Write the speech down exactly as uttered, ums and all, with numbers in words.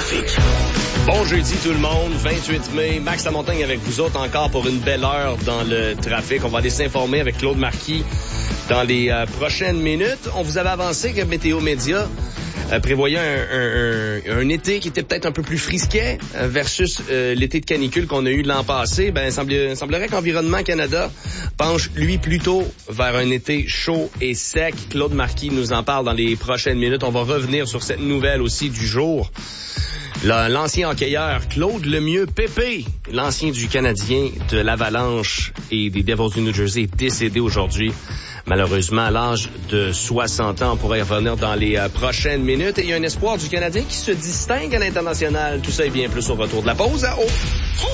trafic. Bon jeudi tout le monde, vingt-huit mai, Max Lamontagne avec vous autres encore pour une belle heure dans le trafic. On va aller s'informer avec Claude Marquis dans les euh, prochaines minutes. On vous avait avancé que Météo Média euh, prévoyait un, un, un, un été qui était peut-être un peu plus frisquet euh, versus euh, l'été de canicule qu'on a eu l'an passé. Ben, il semble, semblerait qu'Environnement Canada penche, lui, plutôt vers un été chaud et sec. Claude Marquis nous en parle dans les prochaines minutes. On va revenir sur cette nouvelle aussi du jour. L'ancien hockeyeur Claude Lemieux Pépé, l'ancien du Canadien de l'Avalanche et des Devils du New Jersey, est décédé aujourd'hui. Malheureusement, à l'âge de soixante ans, on pourrait y revenir dans les euh, prochaines minutes. Et il y a un espoir du Canadien qui se distingue à l'international. Tout ça et bien plus au retour de la pause. À haut.